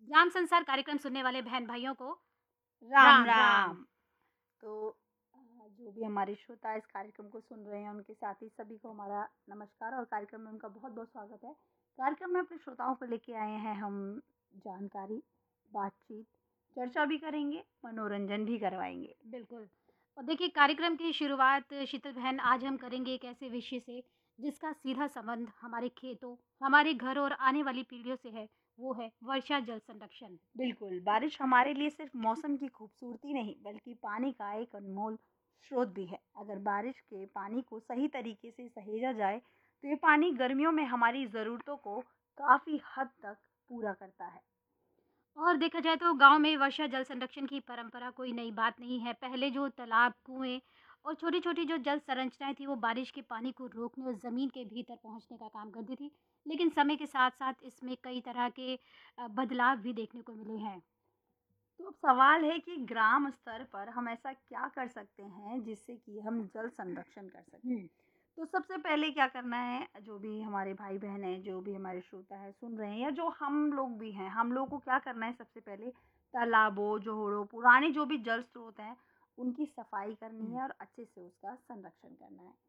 ग्राम संसार कार्यक्रम सुनने वाले बहन भाइयों को राम राम राम। राम। तो जो भी हमारे श्रोता इस कार्यक्रम को सुन रहे हैं उनके साथ ही सभी को हमारा नमस्कार और कार्यक्रम में उनका बहुत बहुत स्वागत है। कार्यक्रम में अपने श्रोताओं को लेके आए हैं हम जानकारी, बातचीत, चर्चा भी करेंगे, मनोरंजन भी करवाएंगे। बिल्कुल। और देखिए कार्यक्रम की शुरुआत शीतल बहन आज हम करेंगे एक ऐसे विषय से जिसका सीधा संबंध हमारे खेतों, हमारे घर और आने वाली पीढ़ियों से है, वो है वर्षा जल संरक्षण। बिल्कुल, बारिश हमारे लिए सिर्फ मौसम की खूबसूरती नहीं बल्कि पानी का एक अनमोल स्रोत भी है। अगर बारिश के पानी को सही तरीके से सहेजा जाए तो ये पानी गर्मियों में हमारी ज़रूरतों को काफ़ी हद तक पूरा करता है। और देखा जाए तो गांव में वर्षा जल संरक्षण की परंपरा कोई नई बात नहीं है। पहले जो तालाब, कुएं और छोटी-छोटी जो जल संरचनाएं थी वो बारिश के पानी को रोकने और ज़मीन के भीतर पहुंचने का काम करती थी। लेकिन समय के साथ-साथ इसमें कई तरह के बदलाव भी देखने को मिले हैं। तो अब सवाल है कि ग्राम स्तर पर हम ऐसा क्या कर सकते हैं जिससे कि हम जल संरक्षण कर सकें। तो सबसे पहले क्या करना है, जो भी हमारे भाई बहन हैं, जो भी हमारे श्रोता है सुन रहे हैं या जो हम लोग भी हैं, हम लोगों को क्या करना है, सबसे पहले तालाबों, जोड़ों, पुराने जो भी जल स्रोत हैं उनकी सफाई करनी है और अच्छे से उसका संरक्षण करना है।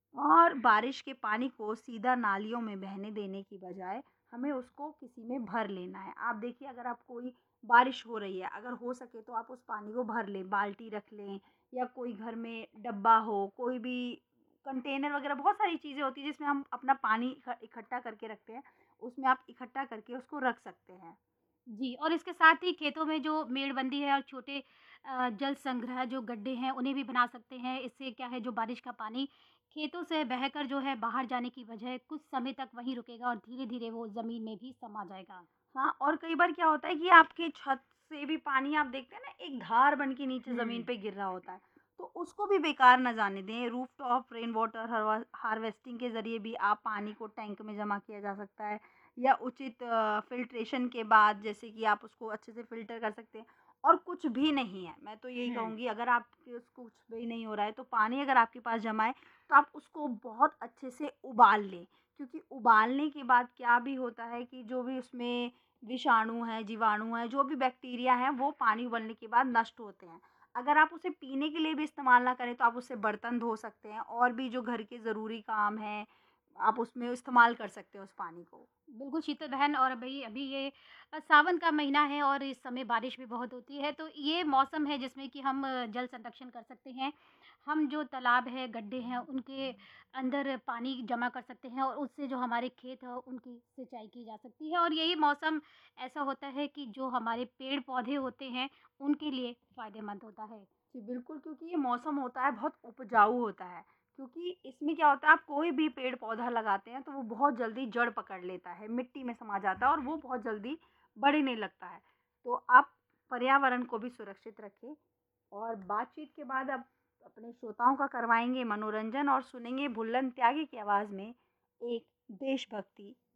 और बारिश के पानी को सीधा नालियों में बहने देने की बजाय हमें उसको किसी में भर लेना है। आप देखिए, अगर आप कोई बारिश हो रही है, अगर हो सके तो आप उस पानी को भर लें, बाल्टी रख लें या कोई घर में डब्बा हो, कोई भी कंटेनर वगैरह, बहुत सारी चीज़ें होती हैं जिसमें हम अपना पानी इकट्ठा करके रखते हैं, उसमें आप इकट्ठा करके उसको रख सकते हैं। जी, और इसके साथ ही खेतों में जो मेड़बंदी है और छोटे जल संग्रह जो गड्ढे हैं, उन्हें भी बना सकते हैं। इससे क्या है जो बारिश का पानी खेतों से बहकर जो है बाहर जाने की बजाय कुछ समय तक वहीं रुकेगा और धीरे-धीरे वो ज़मीन में भी समा जाएगा। हाँ, और कई बार क्या होता है कि आपके छत से भी पानी, आप देखते हैं ना, एक धार बन के नीचे ज़मीन पे गिर रहा होता है, तो उसको भी बेकार ना जाने दें। रूफ़टॉप रेन वाटर हार्वेस्टिंग के ज़रिए भी आप पानी को टैंक में जमा किया जा सकता है या उचित फ़िल्ट्रेशन के बाद जैसे कि आप उसको अच्छे से फ़िल्टर कर सकते हैं। और कुछ भी नहीं है, मैं तो यही कहूँगी, अगर आपके उसको कुछ भी नहीं हो रहा है तो पानी अगर आपके पास जमा है तो आप उसको बहुत अच्छे से उबाल लें। क्योंकि उबालने के बाद क्या भी होता है कि जो भी उसमें विषाणु हैं, जीवाणु हैं, जो भी बैक्टीरिया हैं, वो पानी उबलने के बाद नष्ट होते हैं। अगर आप उसे पीने के लिए भी इस्तेमाल ना करें, तो आप उससे बर्तन धो सकते हैं और भी जो घर के ज़रूरी काम हैं, आप उसमें इस्तेमाल कर सकते हैं उस पानी को। बिल्कुल शीतल बहन, और अभी अभी ये सावन का महीना है और इस समय बारिश भी बहुत होती है, तो ये मौसम है जिसमें कि हम जल संरक्षण कर सकते हैं। हम जो तालाब है, गड्ढे हैं, उनके अंदर पानी जमा कर सकते हैं और उससे जो हमारे खेत हैं, उनकी सिंचाई की जा सकती है। और यही मौसम ऐसा होता है कि जो हमारे पेड़-पौधे होते हैं, उनके लिए फ़ायदेमंद होता है। जी, बिल्कुल, क्योंकि ये मौसम होता है बहुत उपजाऊ होता है, क्योंकि इसमें क्या होता है, आप कोई भी पेड़-पौधा लगाते हैं तो वो बहुत जल्दी जड़ पकड़ लेता है, मिट्टी में समा जाता है और वो बहुत जल्दी बढ़ने लगता है। तो आप पर्यावरण को भी सुरक्षित रखें। और बातचीत के बाद अब अपने श्रोताओं का करवाएँगे मनोरंजन और सुनेंगे भुल्लन त्यागी की आवाज़ में एक देशभक्ति